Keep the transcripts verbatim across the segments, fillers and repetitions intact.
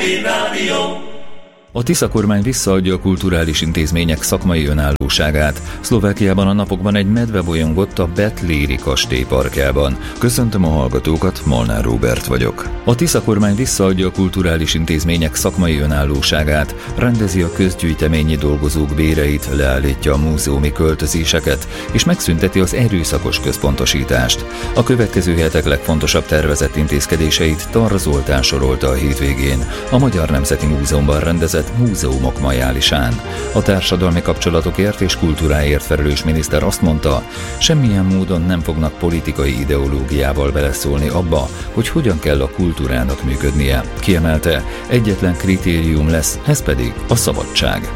A Tisza kormány visszaadja a kulturális intézmények szakmai önállóságát. Szlovákiában a napokban egy medve bolyongott a Betléri kastély parkjában. Köszöntöm a hallgatókat, Molnár Róbert vagyok. A Tisza kormány visszaadja a kulturális intézmények szakmai önállóságát, rendezi a közgyűjteményi dolgozók béreit, leállítja a múzeumi költözéseket, és megszünteti az erőszakos központosítást. A következő hetek legfontosabb tervezett intézkedéseit Tar Zoltán sorolta a hétvégén a Magyar Nemzeti Múzeumban rendezett Múzeumok Majálisán. A társadalmi kapcsolatokért és kultúráért felelős miniszter azt mondta, semmilyen módon nem fognak politikai ideológiával beleszólni abba, hogy hogyan kell a kultúrának működnie. Kiemelte, egyetlen kritérium lesz, ez pedig a szabadság.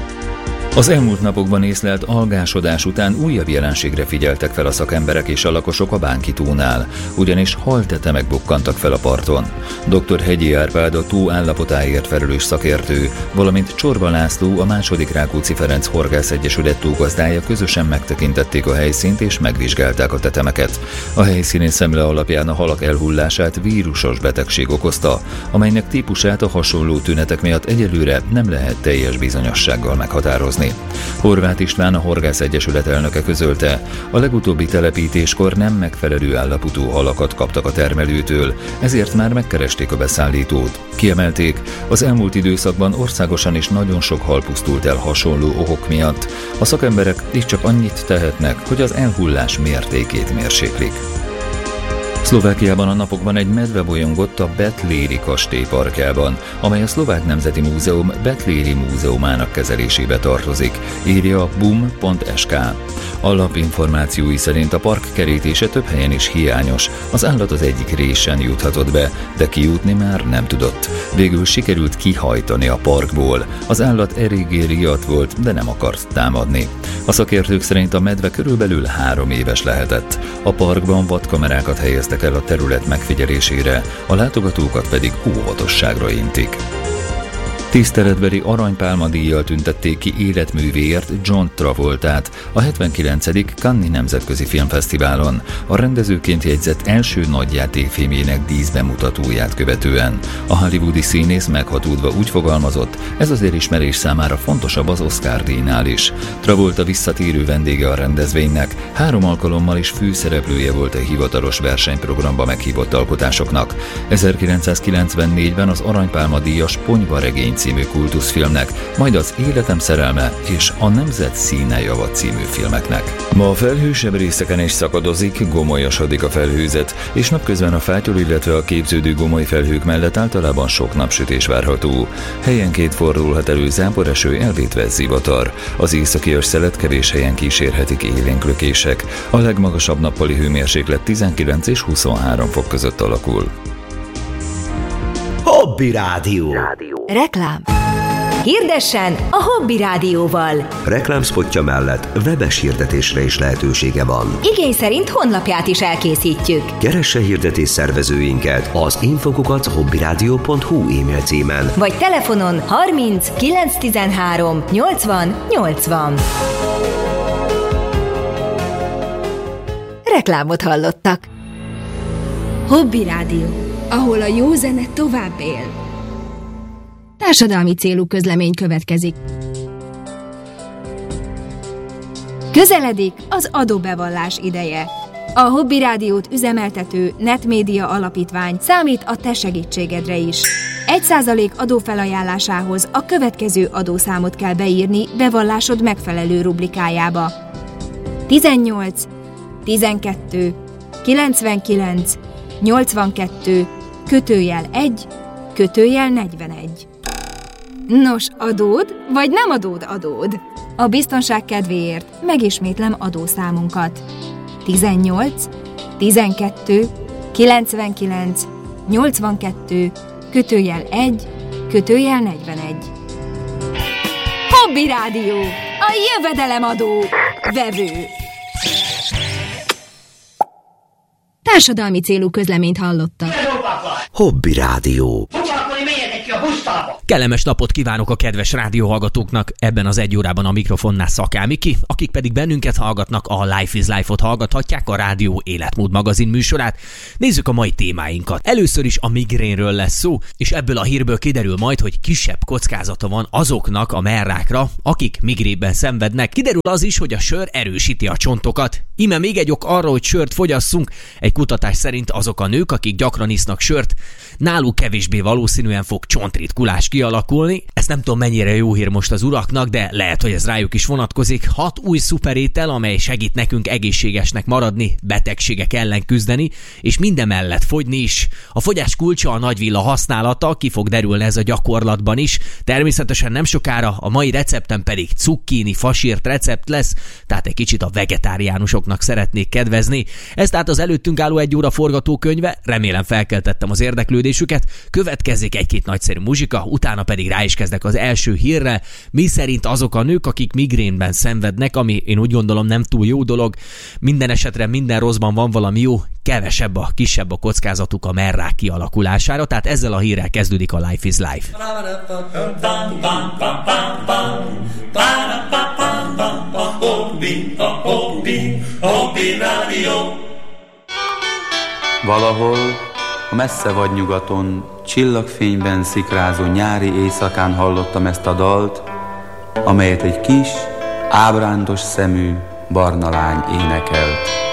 Az elmúlt napokban észlelt algásodás után újabb jelenségre figyeltek fel a szakemberek és a lakosok a Bánki-tónál, ugyanis haltetemek bukkantak fel a parton. dr. Hegyi Árpád, a tó állapotáért felelős szakértő, valamint Csorba László, a második Rákóczi Ferenc Horgász Egyesület tógazdája közösen megtekintették a helyszínt és megvizsgálták a tetemeket. A helyszíni szemle alapján a halak elhullását vírusos betegség okozta, amelynek típusát a hasonló tünetek miatt egyelőre nem lehet teljes bizonyossággal meghatározni. Horváth István, a Horgász Egyesület elnöke közölte, a legutóbbi telepítéskor nem megfelelő állapotú halakat kaptak a termelőtől, ezért már megkeresték a beszállítót. Kiemelték, az elmúlt időszakban országosan is nagyon sok hal pusztult el hasonló okok miatt. A szakemberek is csak annyit tehetnek, hogy az elhullás mértékét mérséklik. Szlovákiában a napokban egy medve bolyongott a Betléri kastély parkjában, amely a Szlovák Nemzeti Múzeum Betléri múzeumának kezelésébe tartozik, írja a bum pont es ká. Alapinformációi szerint a park kerítése több helyen is hiányos, az állat az egyik résen juthatott be, de kijutni már nem tudott. Végül sikerült kihajtani a parkból. Az állat eléggé riadt volt, de nem akart támadni. A szakértők szerint a medve körülbelül három éves lehetett. A parkban vadkamerákat helyeztek el a terület megfigyelésére, a látogatókat pedig óvatosságra intik. Tiszteletbeli Aranypálma díjjal tüntették ki életművéért John Travoltát a hetvenkilencedik Cannes-i Nemzetközi Filmfesztiválon, a rendezőként jegyzett első nagyjátékfilmjének díszbemutatóját követően. A hollywoodi színész meghatódva úgy fogalmazott, ez az elismerés számára fontosabb az Oscar-díjnál is. Travolta visszatérő vendége a rendezvénynek, három alkalommal is főszereplője volt a hivatalos versenyprogramba meghívott alkotásoknak. ezerkilencszázkilencvennégyben az Aranypálma díjas Ponyvaregény című kultuszfilmnek, majd az Életem szerelme és a Nemzet színe java című filmeknek. Ma a felhősebb részeken is szakadozik, gomolyosodik a felhőzet, és napközben a fátyol, illetve a képződő gomoly felhők mellett általában sok napsütés várható. Helyenként fordulhat elő záporeső, elvétve zivatar. Az északi szelet kevés helyen kísérhetik élénklökések. A legmagasabb nappali hőmérséklet tizenkilenc és huszonhárom fok között alakul. Hobby Rádió. Reklám. Hirdessen a Hobby Rádióval. Reklámszpotja mellett webes hirdetésre is lehetősége van. Igény szerint honlapját is elkészítjük. Keresse hirdetés szervezőinket az infokukat hobbyradio pont hu e-mail címen. Vagy telefonon harminc kilencszáztizenhárom nyolcvan nyolcvan. Reklámot hallottak. Hobby Rádió, ahol a jó zene tovább él. Társadalmi célú közlemény következik. Közeledik az adóbevallás ideje. A Hobby Rádiót üzemeltető Netmédia Alapítvány számít a te segítségedre is. Egy százalék adófelajánlásához a következő adószámot kell beírni bevallásod megfelelő rubrikájába. tizennyolc, tizenkettő, kilencvenkilenc, nyolcvankettő, kötőjel egy, kötőjel negyvenegy. Nos, adód, vagy nem adód adód? A biztonság kedvéért megismétlem adószámunkat. tizennyolc, tizenkettő, kilencvenkilenc, nyolcvankettő, kötőjel egy, kötőjel negyvenegy. Hobby Rádió, a jövedelemadó vevő. Társadalmi célú közleményt hallottak. Hobby Rádió. Foglalkozni, menjetek ki a Kellemes napot kívánok a kedves rádióhallgatóknak, ebben az egy órában a mikrofonnál Szakáll Miki, akik pedig bennünket hallgatnak, a Life is Life-ot hallgathatják, a Rádió Életmód magazin műsorát. Nézzük a mai témáinkat. Először is a migrénről lesz szó, és ebből a hírből kiderül majd, hogy kisebb kockázata van azoknak a merrákra, akik migrénben szenvednek. Kiderül az is, hogy a sör erősíti a csontokat. Íme még egy ok arra, hogy sört fogyasszunk. Egy kutatás szerint azok a nők, akik gyakran isznak sört, náluk kevésbé valószínűen fog csontritkulás kialakulni. Ezt nem tudom, mennyire jó hír most az uraknak, de lehet, hogy ez rájuk is vonatkozik. Hat új szuperétel, amely segít nekünk egészségesnek maradni, betegségek ellen küzdeni, és mindemellett fogyni is. A fogyás kulcsa a nagyvilla használata, ki fog derülni ez a gyakorlatban is. Természetesen nem sokára, a mai receptem pedig cukkini fasírt recept lesz, tehát egy kicsit a vegetáriánusoknak szeretnék kedvezni. Ez tehát az előttünk álló egy óra forgatókönyve, remélem felkeltettem az érdeklődésüket. Következzék egy-két nagyszerű muzsika, utána pedig rá is kezdek az első hírre, mi szerint azok a nők, akik migrénben szenvednek, ami én úgy gondolom nem túl jó dolog, minden esetre minden rosszban van valami jó, kevesebb a kisebb a kockázatuk a merrák kialakulására, tehát ezzel a hírrel kezdődik a Life is Life. Valahol a messze vagy nyugaton, csillagfényben szikrázó nyári éjszakán hallottam ezt a dalt, amelyet egy kis, ábrándos szemű barna lány énekelt.